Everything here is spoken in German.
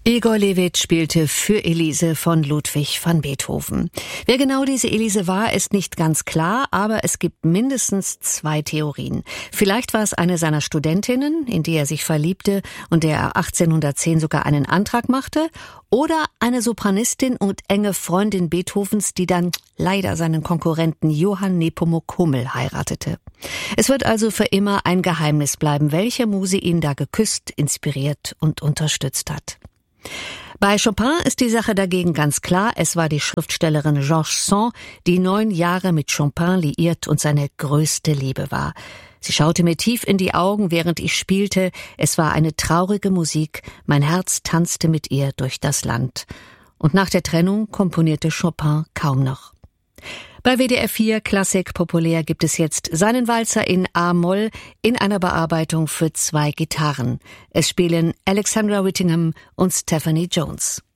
Igor Levit spielte für Elise von Ludwig van Beethoven. Wer genau diese Elise war, ist nicht ganz klar, aber es gibt mindestens 2 Theorien. Vielleicht war es eine seiner Studentinnen, in die er sich verliebte und der er 1810 sogar einen Antrag machte, oder eine Sopranistin und enge Freundin Beethovens, die dann leider seinen Konkurrenten Johann Nepomuk Hummel heiratete. Es wird also für immer ein Geheimnis bleiben, welche Muse ihn da geküsst, inspiriert und unterstützt hat. Bei Chopin ist die Sache dagegen ganz klar. Es war die Schriftstellerin Georges Sand, die 9 Jahre mit Chopin liiert und seine größte Liebe war. Sie schaute mir tief in die Augen, während ich spielte. Es war eine traurige Musik. Mein Herz tanzte mit ihr durch das Land. Und nach der Trennung komponierte Chopin kaum noch. Bei WDR 4 Klassik populär gibt es jetzt seinen Walzer in A-Moll in einer Bearbeitung für 2 Gitarren. Es spielen Alexandra Whittingham und Stephanie Jones.